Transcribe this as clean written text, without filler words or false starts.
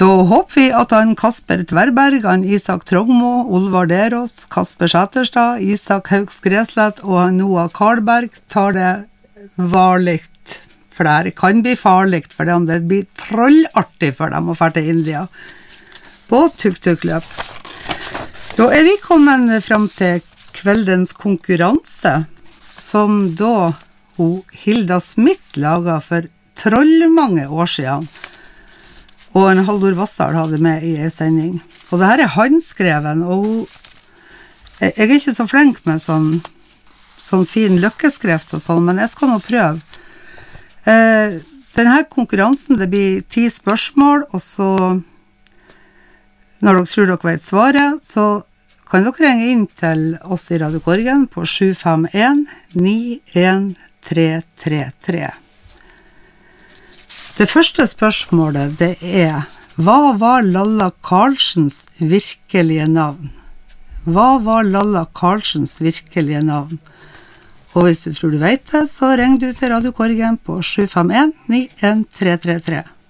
Da håper vi at han Kasper Tverberg, han Isak Trogmo, Olvar Derås, Kasper Sæterstad, Isak Haugs Greslet og han Noah Karlberg tar det varligt, for det her kan bli farligt for dem, det blir trollartig for dem å fære til India på tuk-tuk-løp. Da vi kommet frem til kveldens konkurranse, som da Hilda Smith laget for trollmange år siden, og en Haldor Vassdal hadde med i en sending. Og det her håndskreven, og jeg ikke så flink med sånn fin løkkeskrift og sånn, men jeg skal nå prøve. Denne konkurransen, det blir 10 spørsmål, og så, når dere tror dere vet svaret, så kan dere ringe inn til oss i Radio Korgen på 751-91333. Det første spørsmålet, det hva var Lalla Karlsens virkelige navn? Hva var Lalla Karlsens virkelige navn? Og hvis du tror du vet det, så ring du til Radio Korgen på 751-91333.